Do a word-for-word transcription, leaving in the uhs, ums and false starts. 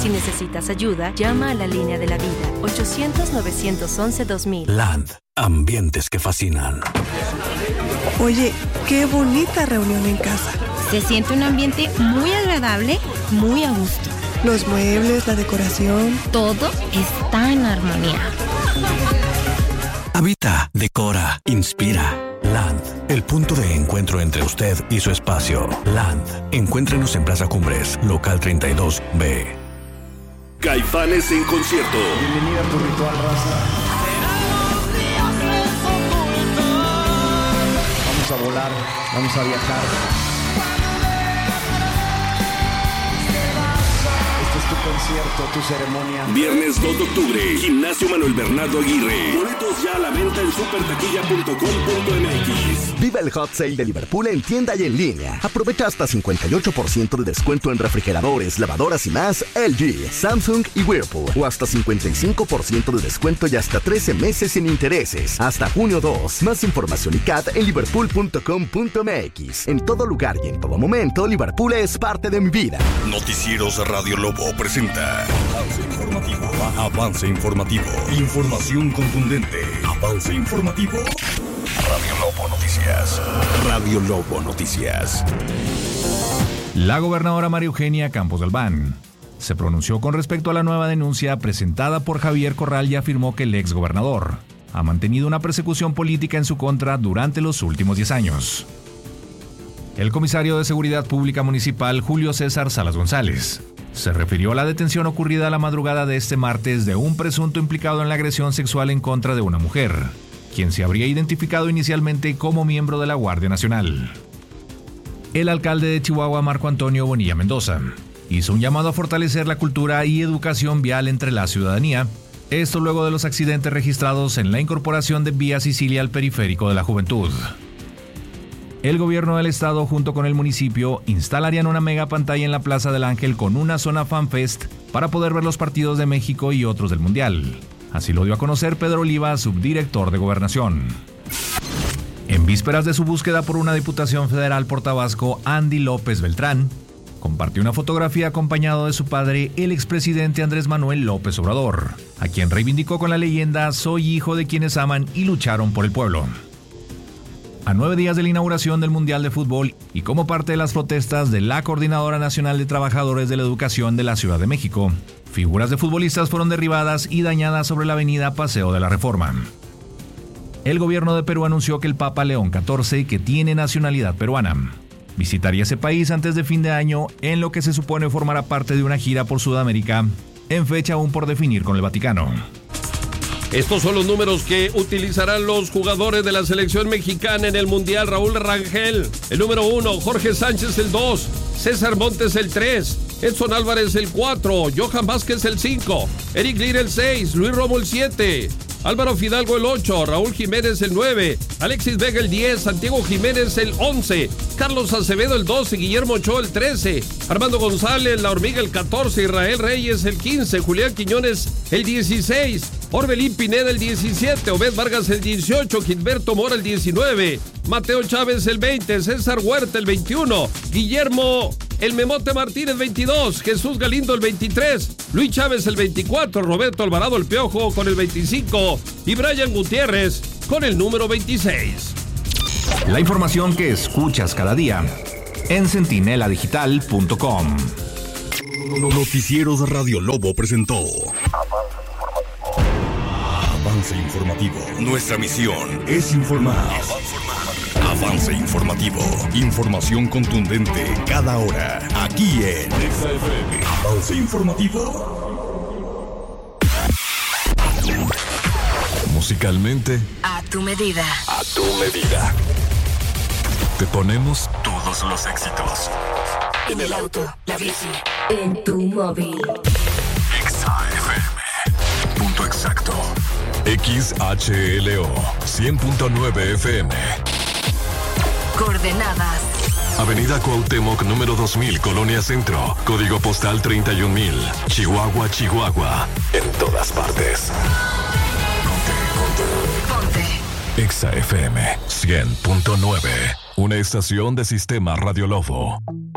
Si necesitas ayuda, llama a la línea de la vida, ochocientos, novecientos once, dos mil. Land, ambientes que fascinan. Oye, qué bonita reunión en casa. Se siente un ambiente muy agradable, muy a gusto. Los muebles, la decoración. Todo está en armonía. Habita, decora, inspira. Land, el punto de encuentro entre usted y su espacio. Land, encuéntrenos en Plaza Cumbres, local treinta y dos B. Caifanes en concierto. Bienvenida a tu ritual, raza. Vamos a volar, vamos a viajar. Este es tu concierto, tu ceremonia. Viernes dos de octubre, Gimnasio Manuel Bernardo Aguirre. Boletos ya a la venta en super taquilla punto com punto m x. Viva el Hot Sale de Liverpool en tienda y en línea. Aprovecha hasta cincuenta y ocho por ciento de descuento en refrigeradores, lavadoras y más L G, Samsung y Whirlpool. O hasta cincuenta y cinco por ciento de descuento y hasta trece meses sin intereses. Hasta junio dos. Más información y C A T en liverpool punto com punto m x. En todo lugar y en todo momento, Liverpool es parte de mi vida. Noticieros Radio Lobo presenta Avance Informativo. Avance Informativo. Información contundente. Avance Informativo. Radio Lobo Noticias. Radio Lobo Noticias. La gobernadora María Eugenia Campos Galván se pronunció con respecto a la nueva denuncia presentada por Javier Corral y afirmó que el exgobernador ha mantenido una persecución política en su contra durante los últimos diez años. El comisario de Seguridad Pública Municipal, Julio César Salas González, se refirió a la detención ocurrida la madrugada de este martes de un presunto implicado en la agresión sexual en contra de una mujer, quien se habría identificado inicialmente como miembro de la Guardia Nacional. El alcalde de Chihuahua, Marco Antonio Bonilla Mendoza, hizo un llamado a fortalecer la cultura y educación vial entre la ciudadanía, esto luego de los accidentes registrados en la incorporación de Vía Sicilia al periférico de la Juventud. El gobierno del estado junto con el municipio instalarían una mega pantalla en la Plaza del Ángel con una zona FanFest para poder ver los partidos de México y otros del Mundial. Así lo dio a conocer Pedro Oliva, subdirector de Gobernación. En vísperas de su búsqueda por una diputación federal por Tabasco, Andy López Beltrán compartió una fotografía acompañado de su padre, el expresidente Andrés Manuel López Obrador, a quien reivindicó con la leyenda «Soy hijo de quienes aman y lucharon por el pueblo». A nueve días de la inauguración del Mundial de Fútbol y como parte de las protestas de la Coordinadora Nacional de Trabajadores de la Educación de la Ciudad de México, figuras de futbolistas fueron derribadas y dañadas sobre la avenida Paseo de la Reforma. El gobierno de Perú anunció que el Papa León catorce, que tiene nacionalidad peruana, visitaría ese país antes de fin de año, en lo que se supone formará parte de una gira por Sudamérica, en fecha aún por definir con el Vaticano. Estos son los números que utilizarán los jugadores de la selección mexicana en el Mundial. Raúl Rangel, el número uno, Jorge Sánchez el dos, César Montes el tres, Edson Álvarez el cuatro, Johan Vázquez el cinco, Eric Lira el seis, Luis Romo el siete, Álvaro Fidalgo el ocho, Raúl Jiménez el nueve, Alexis Vega el diez, Santiago Jiménez el once, Carlos Acevedo el doce, Guillermo Ochoa el trece, Armando González, La Hormiga el catorce, Israel Reyes el quince, Julián Quiñones el dieciséis, Orbelín Pineda el diecisiete, Obed Vargas el dieciocho, Gilberto Mora el diecinueve, Mateo Chávez el veinte, César Huerta el veintiuno, Guillermo El Memote Martínez veintidós, Jesús Galindo el veintitrés, Luis Chávez el veinticuatro, Roberto Alvarado el Piojo con el veinticinco y Brian Gutiérrez con el número veintiséis. La información que escuchas cada día en centinela digital punto com. Noticieros Radio Lobo presentó Avance Informativo. Nuestra misión es informar. Avance Informativo. Información contundente cada hora. Aquí en Avance Informativo. Musicalmente, A tu medida. a tu medida. Te ponemos todos los éxitos. En el auto, la bici, en tu móvil. Exa F M. Punto exacto. X H L O cien punto nueve F M. Coordenadas. Avenida Cuauhtémoc número dos mil, Colonia Centro. Código postal treinta y un mil. Chihuahua, Chihuahua. En todas partes. Ponte. Exa F M cien punto nueve. Una estación de Sistema Radio Lobo.